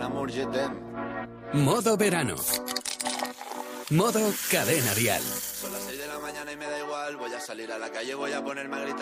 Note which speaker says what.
Speaker 1: amour, je t'aime.
Speaker 2: Modo verano. Modo Cadena Dial.
Speaker 1: Son las 6 de la mañana y me da igual. Voy a salir a la calle, voy a ponerme a gritar.